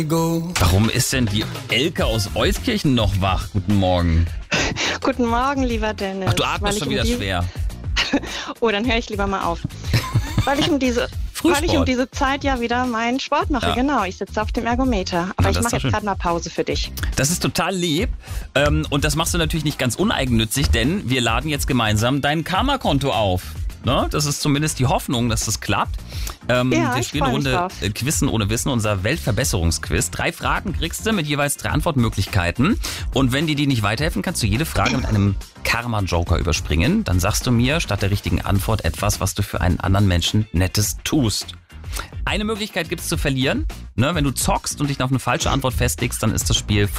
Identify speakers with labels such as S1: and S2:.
S1: Warum ist denn die Elke aus Euskirchen noch wach? Guten Morgen.
S2: Guten Morgen, lieber Dennis.
S1: Ach, du atmest schon wieder schwer.
S2: Oh, dann höre ich lieber mal auf. Weil ich um diese Zeit ja wieder meinen Sport mache. Ja. Genau, ich sitze auf dem Ergometer. Aber ich mache jetzt gerade mal Pause für dich.
S1: Das ist total lieb. Und das machst du natürlich nicht ganz uneigennützig, denn wir laden jetzt gemeinsam dein Karma-Konto auf. Ne? Das ist zumindest die Hoffnung, dass das klappt. Wir spielen eine Runde Quizzen ohne Wissen, unser Weltverbesserungsquiz. 3 Fragen kriegst du mit jeweils 3 Antwortmöglichkeiten. Und wenn die nicht weiterhelfen, kannst du jede Frage mit einem Karma-Joker überspringen. Dann sagst du mir statt der richtigen Antwort etwas, was du für einen anderen Menschen Nettes tust. Eine Möglichkeit gibt es zu verlieren. Ne? Wenn du zockst und dich auf eine falsche Antwort festlegst, dann ist das Spiel